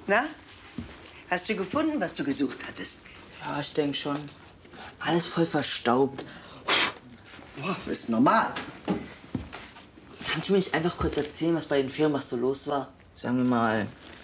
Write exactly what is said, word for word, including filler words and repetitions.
Na? Hast du gefunden, was du gesucht hattest? Ja, ich denke schon. Alles voll verstaubt. Boah, das ist normal. Kannst du mir nicht einfach kurz erzählen, was bei den Firmen was so los war? Sagen wir mal,